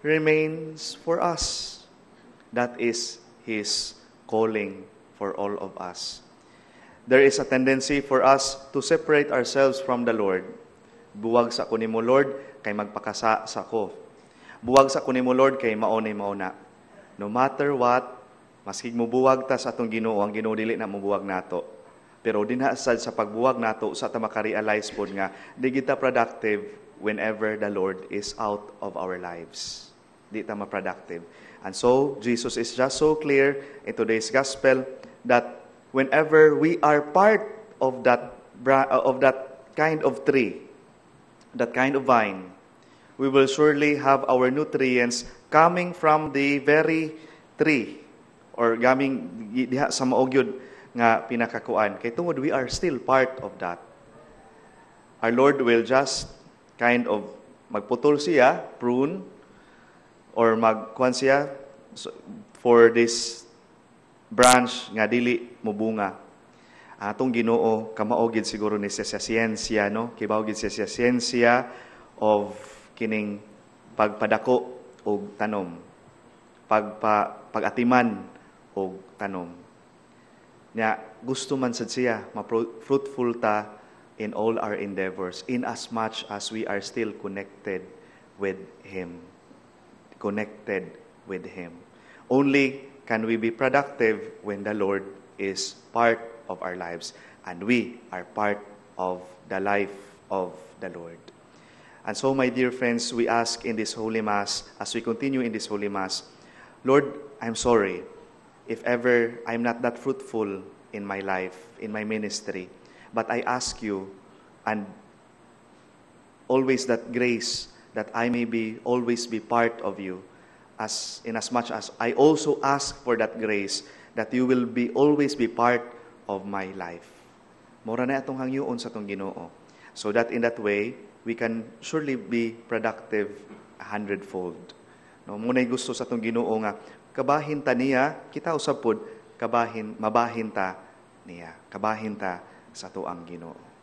remains for us. That is His calling for all of us. There is a tendency for us to separate ourselves from the Lord. Buwag sa ko nimo Lord, kay magpakasa sa ko. Buwag sa ko nimo Lord, kay maunay mauna. No matter what, maski mo buwag ta sa atong Ginoo, ang Ginoo dili na mo buwag nato. Pero dinha sad sa pagbuwag nato, sa ta maka-realize pod nga di kita productive whenever the Lord is out of our lives. Di ta ma-productive. And so, Jesus is just so clear in today's gospel that whenever we are part of that kind of tree, that kind of vine, we will surely have our nutrients coming from the very tree or gaming diha sa maogyod nga pinakakuan. Kay tungod we are still part of that. Our Lord will just kind of magputol siya, prune, or magkuan siya for this branch nga dili mubunga. Atong Ginoo kamaogid siguro ni sa siyensya, no? Kibaogid sa siyensya of kining pagpadako og tanom, pagatiman og tanom. Nya gusto man sad siya ma-fruitful ta in all our endeavors in as much as we are still connected with Him. Connected with Him. Only can we be productive when the Lord is part of our lives and we are part of the life of the Lord. And so, my dear friends, we ask in this Holy Mass, as we continue in this Holy Mass, Lord, I'm sorry if ever I'm not that fruitful in my life, in my ministry. But I ask you, and always that grace, that I may always be part of you, as much as I also ask for that grace, that you will always be part of my life. Mora na atong hangyoon sa atong Ginoo. So that in that way, we can surely be productive 100-fold. No, muna'y gusto sa atong Ginoo nga, kabahin ta niya, kita usab pod, mabahin ta niya. Kabahin ta sa tuang Ginoo.